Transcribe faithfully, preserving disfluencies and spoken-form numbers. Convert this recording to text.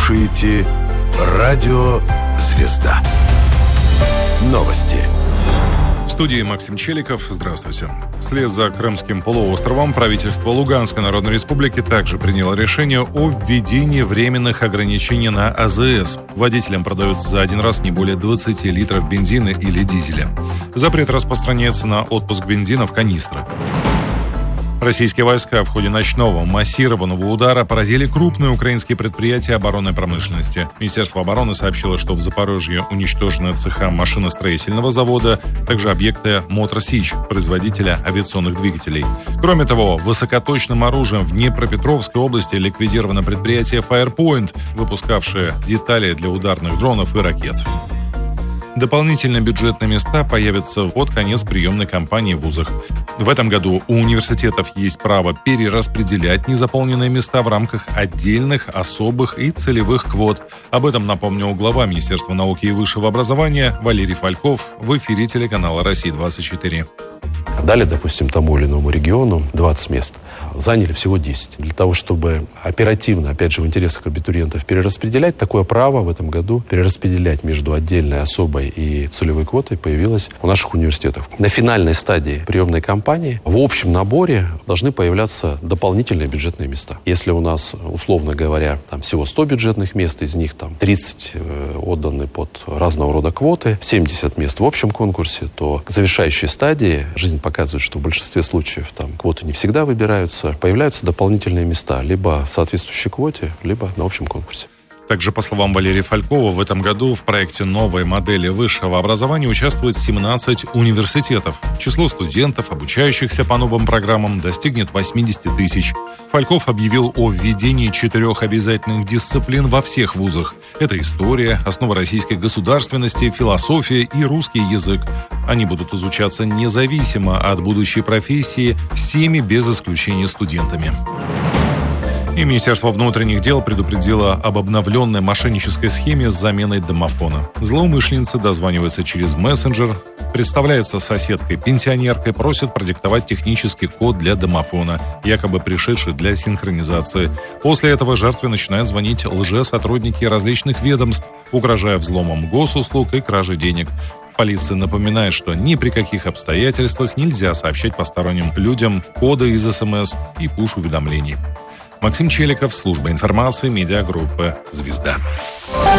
слушаете радио «Звезда». Новости. В студии Максим Челиков. Здравствуйте. Вслед за Крымским полуостровом правительство Луганской Народной Республики также приняло решение о введении временных ограничений на АЗС. Водителям продается за один раз не более двадцать литров бензина или дизеля. Запрет распространяется на отпуск бензина в канистры. Российские войска в ходе ночного массированного удара поразили крупные украинские предприятия оборонной промышленности. Министерство обороны сообщило, что в Запорожье уничтожены цеха машиностроительного завода, также объекты Мотор Сич, производителя авиационных двигателей. Кроме того, высокоточным оружием в Днепропетровской области ликвидировано предприятие Firepoint, выпускавшее детали для ударных дронов и ракет. Дополнительные бюджетные места появятся под конец приемной кампании в вузах. В этом году у университетов есть право перераспределять незаполненные места в рамках отдельных, особых и целевых квот. Об этом напомнил глава Министерства науки и высшего образования Валерий Фальков в эфире телеканала «Россия двадцать четыре». Дали, допустим, тому или иному региону двадцать мест. Заняли всего десять. Для того, чтобы оперативно, опять же, в интересах абитуриентов перераспределять, такое право в этом году перераспределять между отдельной, особой и целевой квотой появилось у наших университетов. На финальной стадии приемной кампании в общем наборе должны появляться дополнительные бюджетные места. Если у нас, условно говоря, там всего сто бюджетных мест, из них там тридцать э, отданы под разного рода квоты, семьдесят мест в общем конкурсе, то к завершающей стадии жизнь показывает, что в большинстве случаев там квоты не всегда выбираются, появляются дополнительные места либо в соответствующей квоте, либо на общем конкурсе. Также, по словам Валерия Фалькова, в этом году в проекте новой модели высшего образования участвует семнадцать университетов. Число студентов, обучающихся по новым программам, достигнет восемьдесят тысяч. Фальков объявил о введении четырех обязательных дисциплин во всех вузах. Это история, основа российской государственности, философия и русский язык. Они будут изучаться независимо от будущей профессии всеми без исключения студентами. И Министерство внутренних дел предупредило об обновленной мошеннической схеме с заменой домофона. Злоумышленницы дозваниваются через мессенджер, представляются соседкой-пенсионеркой, просят продиктовать технический код для домофона, якобы пришедший для синхронизации. После этого жертве начинают звонить лжесотрудники различных ведомств, угрожая взломом госуслуг и кражей денег. Полиция напоминает, что ни при каких обстоятельствах нельзя сообщать посторонним людям коды из СМС и пуш-уведомлений. Максим Челиков, служба информации, медиагруппы «Звезда».